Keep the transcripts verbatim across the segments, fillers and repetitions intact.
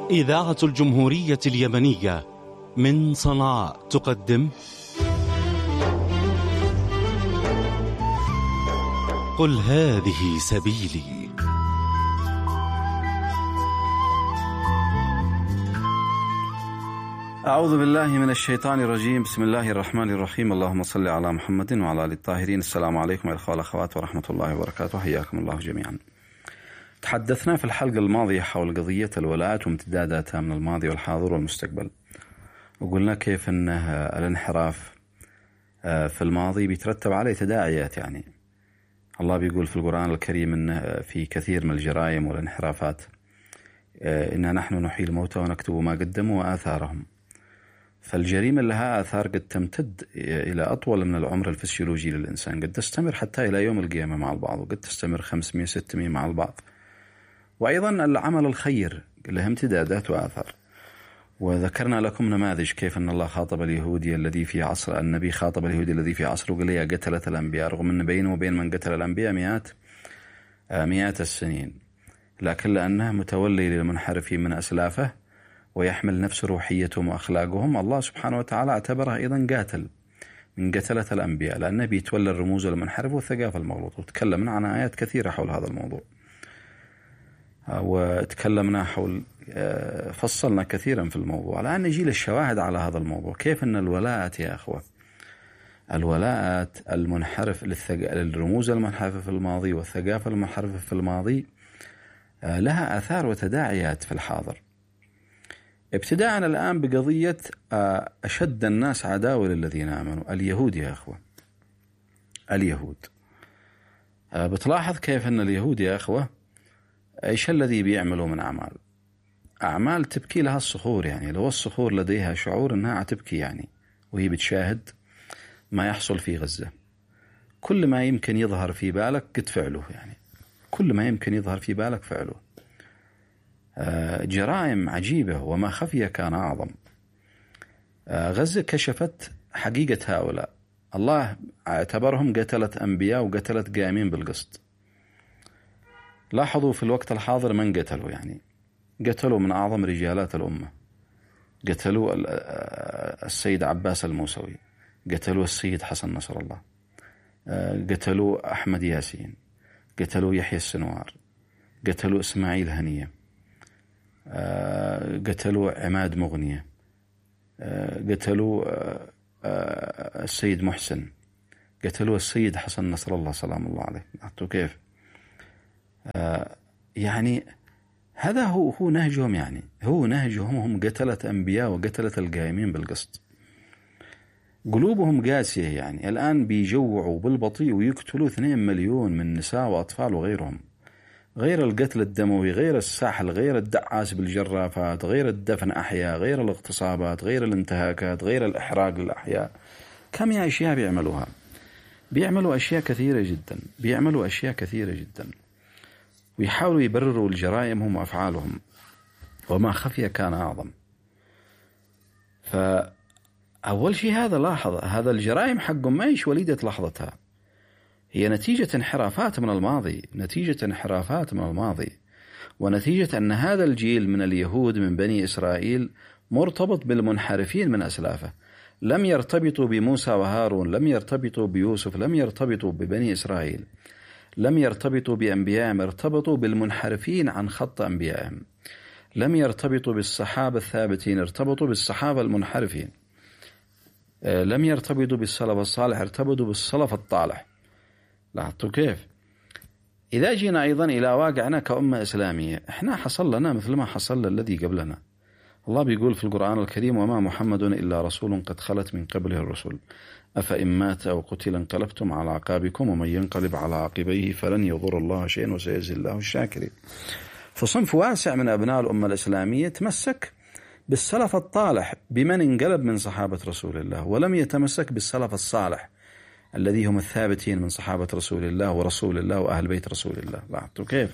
إذاعة الجمهورية اليمنية من صنعاء تقدم قل هذه سبيلي. أعوذ بالله من الشيطان الرجيم. بسم الله الرحمن الرحيم. اللهم صل على محمد وعلى آل الطاهرين. السلام عليكم يا الأخوة والأخوات ورحمة الله وبركاته. حياكم الله جميعا. تحدثنا في الحلقة الماضية حول قضية الولاءات وامتداداتها من الماضي والحاضر والمستقبل، وقلنا كيف أن الانحراف في الماضي بيترتب عليه تداعيات. يعني الله بيقول في القرآن الكريم أن في كثير من الجرائم والانحرافات إننا نحن نحيي الموتى ونكتب ما قدموا وآثارهم. فالجريمة لها آثار قد تمتد إلى أطول من العمر الفسيولوجي للإنسان، قد تستمر حتى إلى يوم القيامة مع البعض، وقد تستمر خمسمائة ستمائة مع البعض. وأيضا العمل الخير له امتدادات وآثار. وذكرنا لكم نماذج كيف أن الله خاطب اليهودي الذي في عصر النبي خاطب اليهودي الذي في عصره وقال يا قتلة الأنبياء، رغم أن بينه وبين من قتل الأنبياء مئات مئات السنين، لكن لأنه متولي للمنحرفين من أسلافه ويحمل نفس روحيتهم وأخلاقهم، الله سبحانه وتعالى اعتبره أيضا قاتل من قتلة الأنبياء، لأنه بيتولى الرموز المنحرفة والثقافة المغلوطة. وتكلمنا عن آيات كثيرة حول هذا الموضوع، وتكلمنا حول فصلنا كثيرا في الموضوع. الآن نجي للشواهد على هذا الموضوع. كيف أن الولاءات يا أخوة، الولاءات المنحرف للرموز المنحرفة في الماضي والثقافة المنحرفة في الماضي لها آثار وتداعيات في الحاضر. ابتداء الآن بقضية أشد الناس عداوة للذين آمنوا، اليهود يا أخوة. اليهود بتلاحظ كيف أن اليهود يا أخوة إيش الذي بيعملوا من أعمال أعمال تبكي لها الصخور. يعني لو الصخور لديها شعور أنها تبكي يعني وهي بتشاهد ما يحصل في غزة، كل ما يمكن يظهر في بالك قد فعله، يعني كل ما يمكن يظهر في بالك فعله. جرائم عجيبة وما خفي كان أعظم. غزة كشفت حقيقة هؤلاء. الله اعتبرهم قتلة أنبياء وقتلة قائمين بالقسط. لاحظوا في الوقت الحاضر من قتلوا، يعني قتلوا من أعظم رجالات الأمة. قتلوا السيد عباس الموسوي، قتلوا السيد حسن نصر الله، قتلوا أحمد ياسين، قتلوا يحيى السنوار، قتلوا إسماعيل هنية، قتلوا عماد مغنية، قتلوا السيد محسن، قتلوا السيد حسن نصر الله سلام الله عليه. عرفتوا كيف؟ يعني هذا هو هو نهجهم، يعني هو نهجهم. هم قتلة أنبياء وقتلة القائمين بالقسط. قلوبهم قاسية. يعني الآن بيجوعوا بالبطيء ويقتلوا اثنين مليون من نساء وأطفال وغيرهم، غير القتل الدموي، غير الساحل، غير الدعاس بالجرافات، غير الدفن أحياء، غير الاغتصابات، غير الانتهاكات، غير الإحراق للأحياء. كم يا أشياء بيعملوها. بيعملوا أشياء كثيرة جدا بيعملوا أشياء كثيرة جدا ويحاولوا يبرروا الجرائمهم وأفعالهم، وما خفي كان أعظم. فأول شيء هذا لاحظ، هذا الجرائم حقهم ما إيش وليدة لحظتها، هي نتيجة انحرافات من الماضي، نتيجة انحرافات من الماضي ونتيجة أن هذا الجيل من اليهود من بني إسرائيل مرتبط بالمنحرفين من أسلافه. لم يرتبطوا بموسى وهارون، لم يرتبطوا بيوسف، لم يرتبطوا ببني إسرائيل، لم يرتبطوا بأنبيائهم، ارتبطوا بالمنحرفين عن خط أنبيائهم. لم يرتبطوا بالصحابة الثابتين، ارتبطوا بالصحابة المنحرفين. لم يرتبطوا بالسلف الصالح، ارتبطوا بالسلف الطالح. لاحظتوا كيف؟ إذا جينا أيضا إلى واقعنا كأمة إسلامية، إحنا حصل لنا مثل ما حصل للذي قبلنا. الله بيقول في القرآن الكريم وما محمد إلا رسول قد خلت من قبله الرسل أفإن مات أو قتل انقلبتم على عقابكم ومن ينقلب على عقبيه فلن يضر الله شيئا وسيجزي الله الشاكرين. فصنف واسع من أبناء الأمة الإسلامية تمسك بالسلف الطالح بمن انقلب من صحابة رسول الله، ولم يتمسك بالسلف الصالح الذي هم الثابتين من صحابة رسول الله ورسول الله وأهل بيت رسول الله. لاحظتوا كيف؟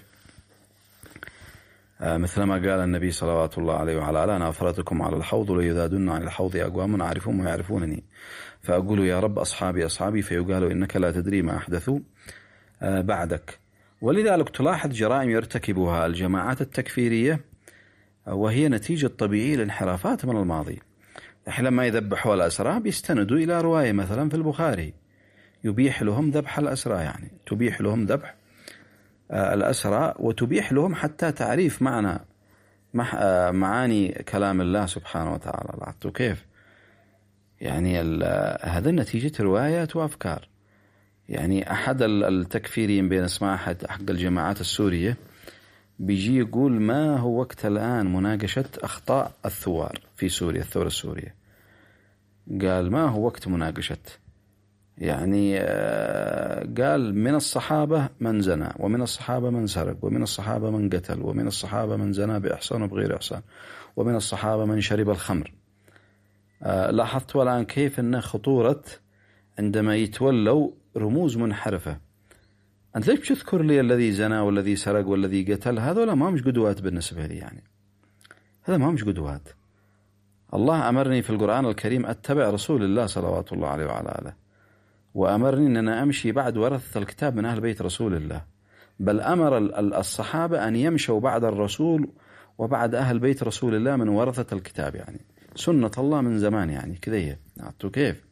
آه مثلما قال النبي صلوات الله عليه وعلى آله أنا أفرتكم على الحوض ليذادن عن الحوض أقوام أعرفهم ويعرفونني فأقول يا رب أصحابي أصحابي فيقال إنك لا تدري ما أحدثوا آه بعدك. ولذلك تلاحظ جرائم يرتكبها الجماعات التكفيرية وهي نتيجة طبيعية لانحرافات من الماضي. الحين لما يذبحوا الأسرى بيستندوا إلى رواية مثلا في البخاري يبيح لهم ذبح الأسرى، يعني تبيح لهم ذبح الأسرى وتبيح لهم حتى تعريف معنى معاني كلام الله سبحانه وتعالى. لاحظتوا كيف؟ يعني هذا نتيجة روايات وأفكار. يعني أحد التكفيرين بين اسماء حق الجماعات السورية بيجي يقول ما هو وقت الآن مناقشة أخطاء الثوار في سوريا، الثورة السورية. قال ما هو وقت مناقشة، يعني قال من الصحابة من زنى، ومن الصحابة من سرق، ومن الصحابة من قتل، ومن الصحابة من زنى بإحسان وبغير إحسان، ومن الصحابة من شرب الخمر. لاحظت الآن كيف أن خطورة عندما يتولوا رموز منحرفة. أنت ليش تذكر لي الذي زنى والذي سرق والذي قتل؟ هذولا ما مش قدوات بالنسبة لي، يعني هذا ما مش قدوات. الله أمرني في القرآن الكريم أتبع رسول الله صلوات الله عليه وعلى آله، وأمرني أن أنا أمشي بعد ورثة الكتاب من أهل بيت رسول الله، بل أمر الصحابة أن يمشوا بعد الرسول وبعد أهل بيت رسول الله من ورثة الكتاب، يعني سنة الله من زمان، يعني كذا. عرفتوا كيف؟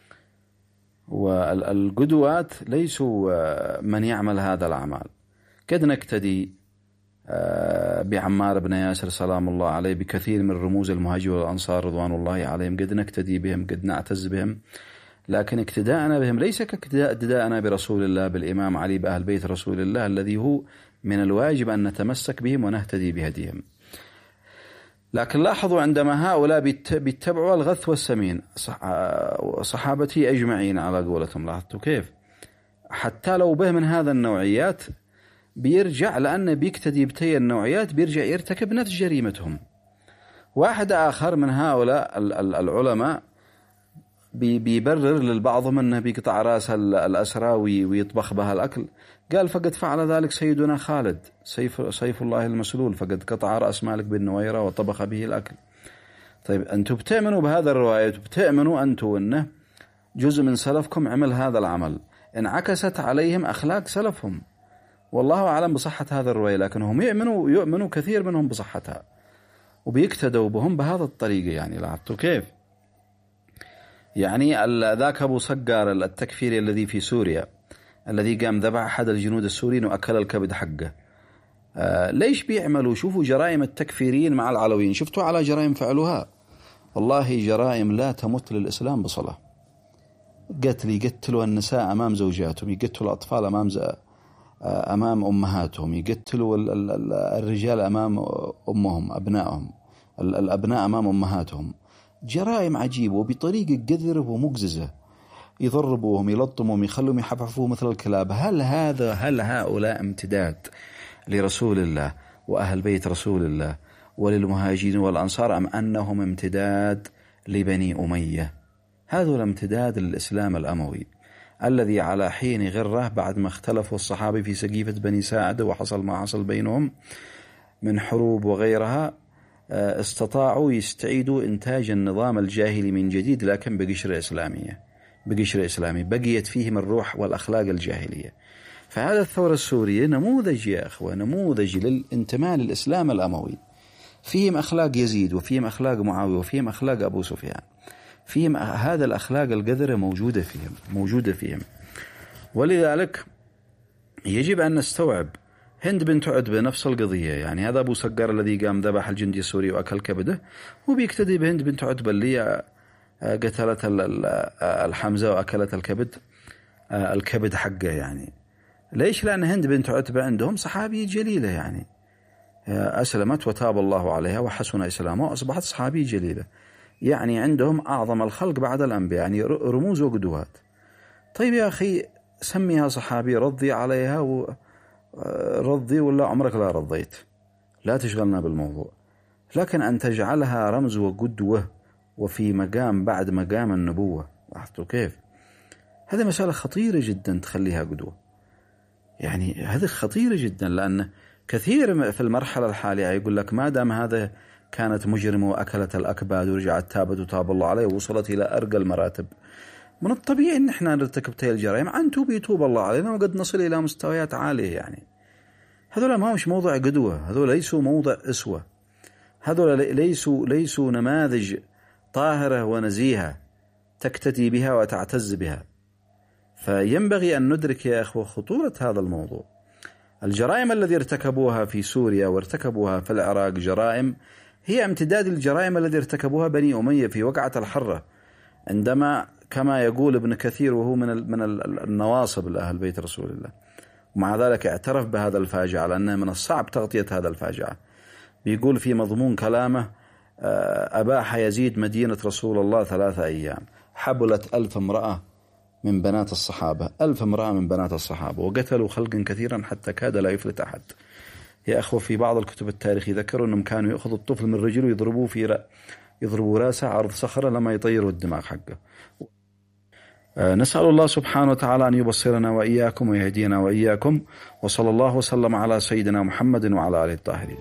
والقدوات ليسوا من يعمل هذا العمل. قد نقتدي بعمار بن ياسر سلام الله عليه بكثير من رموز المهاجرين والأنصار رضوان الله عليهم، قد نقتدي بهم، قد نعتز بهم، لكن اقتداءنا بهم ليس كاقتداءنا برسول الله بالإمام علي بأهل بيت رسول الله الذي هو من الواجب أن نتمسك بهم ونهتدي بهديهم. لكن لاحظوا عندما هؤلاء بيتبعوا الغث والسمين صحابتي أجمعين على قولتهم، لاحظتوا كيف؟ حتى لو به من هذا النوعيات بيرجع، لأنه بيقتدي بتي النوعيات بيرجع يرتكب نفس جريمتهم. واحد آخر من هؤلاء العلماء بيبرر للبعضهم أنه بيقطع رأس الأسرى ويطبخ بها الأكل. قال فقد فعل ذلك سيدنا خالد سيف, سيف الله المسلول، فقد قطع رأس مالك بن نويرة وطبخ به الأكل. طيب أنتم بتأمنوا بهذا الرواية، بتأمنوا أنتم أنه جزء من سلفكم عمل هذا العمل، انعكست عليهم أخلاق سلفهم، والله أعلم بصحة هذا الرواية، لكنهم يؤمنوا يؤمنوا كثير منهم بصحتها وبيقتدوا بهم بهذا الطريقة. يعني لاحظتوا كيف؟ يعني ذاك أبو صقار التكفيري الذي في سوريا الذي قام ذبح أحد الجنود السوريين وأكل الكبد حقه، آه ليش بيعملوا؟ شوفوا جرائم التكفيريين مع العلويين، شفتوا على جرائم فعلوها، والله جرائم لا تمت للإسلام بصلة. قتل، يقتلوا النساء أمام زوجاتهم، يقتلوا الأطفال أمام ز... أمام أمهاتهم، يقتلوا الرجال أمام أمهم أبنائهم، الأبناء أمام أمهاتهم. جرائم عجيبة وبطريقة قذرة ومقززة، يضربوهم يلطموهم يخلوهم يحففوا مثل الكلاب. هل هذا هل هؤلاء امتداد لرسول الله وأهل بيت رسول الله وللمهاجرين والأنصار، أم أنهم امتداد لبني أمية؟ هذا الامتداد للإسلام الأموي الذي على حين غره بعد ما اختلفوا الصحابة في سقيفة بني ساعدة وحصل ما حصل بينهم من حروب وغيرها، استطاعوا يستعيدوا إنتاج النظام الجاهلي من جديد، لكن بقشرة إسلامية، بقشرة إسلامية بقيت فيهم الروح والأخلاق الجاهلية. فهذا الثورة السورية نموذج يا أخوة، نموذج للانتماء للإسلام الأموي. فيهم أخلاق يزيد وفيهم أخلاق معاوية وفيهم أخلاق أبو سفيان، فيهم هذا الأخلاق القذرة موجودة فيهم موجودة فيهم ولذلك يجب أن نستوعب هند بنت عتبة نفس القضية. يعني هذا أبو صقر الذي قام ذبح الجندي السوري وأكل كبده، وبيقتدي بهند بنت عتبة اللي قتلت الحمزة وأكلت الكبد الكبد حقه. يعني ليش؟ لأن هند بنت عتبة عندهم صحابية جليلة، يعني أسلمت وتاب الله عليها وحسن إسلامها وأصبحت صحابية جليلة، يعني عندهم أعظم الخلق بعد الأنبياء، يعني رموز وقدوات. طيب يا أخي سميها صحابي، رضي عليها و رضي ولا عمرك لا رضيت، لا تشغلنا بالموضوع. لكن أن تجعلها رمز وقدوة وفي مقام بعد مقام النبوة، لاحظتوا كيف؟ هذه مسألة خطيرة جدا تخليها قدوة، يعني هذه خطيرة جدا، لأن كثير في المرحلة الحالية يقول لك ما دام هذا كانت مجرمة وأكلت الأكباد ورجعت تابت وتاب الله عليه ووصلت إلى أرقى المراتب، من الطبيعي أن احنا نرتكب تلك الجرائم، عن توب يتوب الله علينا وقد نصل إلى مستويات عالية. يعني هذول ما مش موضع قدوة، هذول ليسوا موضع أسوة، هذول ليسوا ليسوا نماذج طاهرة ونزيهة تكتدي بها وتعتز بها. فينبغي أن ندرك يا أخوة خطورة هذا الموضوع. الجرائم التي ارتكبوها في سوريا وارتكبوها في العراق جرائم هي امتداد الجرائم التي ارتكبوها بني أمية في وقعة الحرة، عندما كما يقول ابن كثير وهو من من النواصب لأهل بيت رسول الله، ومع ذلك اعترف بهذا الفاجعة لأنه من الصعب تغطية هذا الفاجعة. بيقول في مضمون كلامه: أباح يزيد مدينة رسول الله ثلاثة أيام، حبلت ألف امرأة من بنات الصحابة، ألف امرأة من بنات الصحابة، وقتلوا خلقا كثيرا حتى كاد لا يفلت أحد. يا أخوة في بعض الكتب التاريخ ذكروا أنهم كانوا يأخذوا الطفل من رجله ويضربوه في رأ... يضربوا رأسه عرض صخرة لما يطيروا الدماغ حقه. نسأل الله سبحانه وتعالى أن يبصرنا وإياكم ويهدينا وإياكم، وصلى الله وسلم على سيدنا محمد وعلى آله الطاهرين.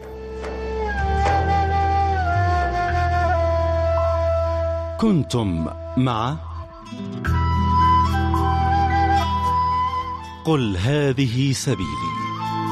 كنتم مع قل هذه سبيلي